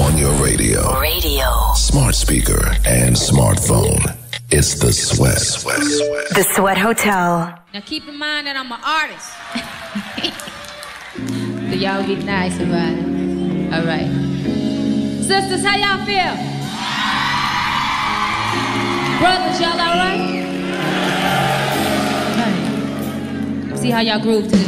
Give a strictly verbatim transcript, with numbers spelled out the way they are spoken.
On your radio, Radio. smart speaker, and smartphone. It's The Sweat. The Sweat Hotel. Now keep in mind that I'm an artist. So y'all get nice about it. All right. Sisters, how y'all feel? Brothers, y'all all right? All right. See how y'all groove to this.